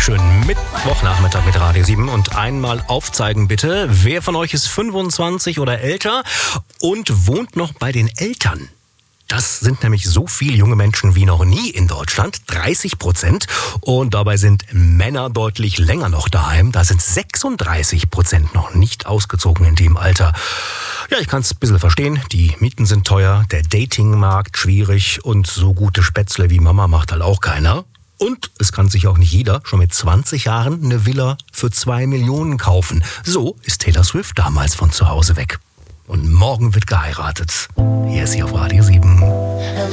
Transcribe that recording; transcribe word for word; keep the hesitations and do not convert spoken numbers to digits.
schönen Mittwochnachmittag mit Radio sieben und einmal aufzeigen bitte, wer von euch ist fünfundzwanzig oder älter und wohnt noch bei den Eltern? Das sind nämlich so viele junge Menschen wie noch nie in Deutschland, dreißig Prozent. Und dabei sind Männer deutlich länger noch daheim. Da sind sechsunddreißig Prozent noch nicht ausgezogen in dem Alter. Ja, ich kann es ein bisschen verstehen. Die Mieten sind teuer, der Datingmarkt schwierig und so gute Spätzle wie Mama macht halt auch keiner. Und es kann sich auch nicht jeder schon mit zwanzig Jahren eine Villa für zwei Millionen kaufen. So ist Taylor Swift damals von zu Hause weg. Und morgen wird geheiratet. Hier ist sie auf Radio sieben.